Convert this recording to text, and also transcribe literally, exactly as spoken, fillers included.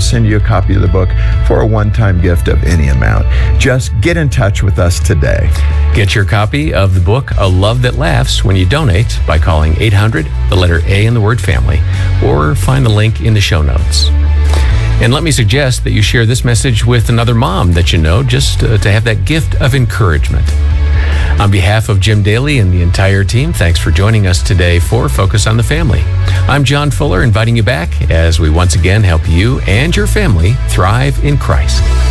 send you a copy of the book for a one-time gift of any amount. Just get in touch with us today. Get your copy of the book, A Love That Laughs, when you donate by calling eight hundred, the letter A in the word family, or find the link in the show notes. And let me suggest that you share this message with another mom that you know, just uh, to have that gift of encouragement. On behalf of Jim Daly and the entire team, thanks for joining us today for Focus on the Family. I'm John Fuller, inviting you back as we once again help you and your family thrive in Christ.